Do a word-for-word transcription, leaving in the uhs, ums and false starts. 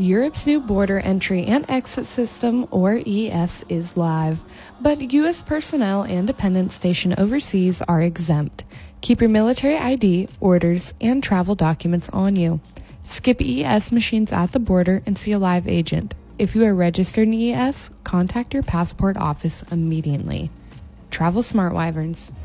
Europe's new border entry and exit system, or E S, is live, but U S personnel and dependents stationed overseas are exempt. Keep your military I D, orders, and travel documents on you. Skip E S machines at the border and see a live agent. If you are registered in E S, contact your passport office immediately. Travel smart, Wyverns.